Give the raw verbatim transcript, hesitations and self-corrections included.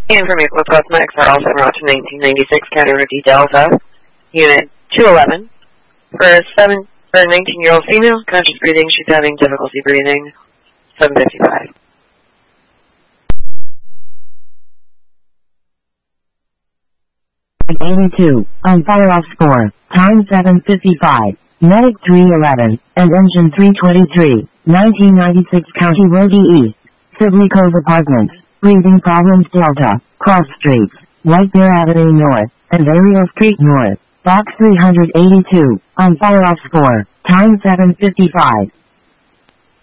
Information with Cosmetics are also brought to nineteen ninety-six County Road D Delta, Unit two eleven. For a seven for a nineteen-year-old female, conscious breathing, she's having difficulty breathing. seven fifty-five. eighty-two, on fire off score, time seven fifty-five, medic three eleven, and engine three twenty-three, nineteen ninety-six County Road East, Sibley Cove Apartments, breathing problems Delta, cross streets, White Bear Avenue North, and Ariel Street North, box three eighty-two, on fire off score, time seven fifty-five.